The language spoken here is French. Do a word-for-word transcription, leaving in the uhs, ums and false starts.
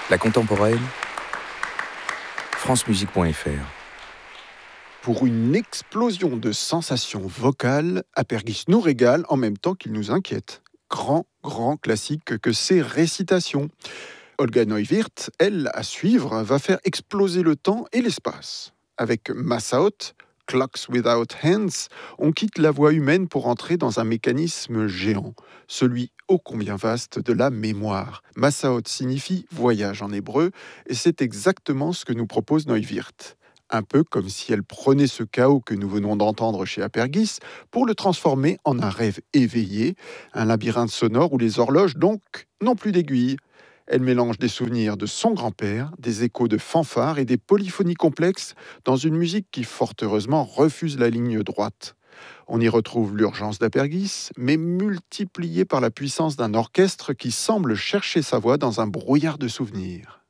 La contemporaine, francemusique point f r. Pour une explosion de sensations vocales, Apergis nous régale en même temps qu'il nous inquiète. Grand, grand classique que ces récitations. Olga Neuwirth, elle, à suivre, va faire exploser le temps et l'espace. Avec Massaoth, Clocks Without Hands, on quitte la voix humaine pour entrer dans un mécanisme géant, celui ô combien vaste de la mémoire. Massaoth signifie voyage en hébreu, et c'est exactement ce que nous propose Neuwirth. Un peu comme si elle prenait ce chaos que nous venons d'entendre chez Apergis pour le transformer en un rêve éveillé, un labyrinthe sonore où les horloges, donc, n'ont plus d'aiguilles. Elle mélange des souvenirs de son grand-père, des échos de fanfares et des polyphonies complexes dans une musique qui, fort heureusement, refuse la ligne droite. On y retrouve l'urgence d'Apergis, mais multipliée par la puissance d'un orchestre qui semble chercher sa voix dans un brouillard de souvenirs.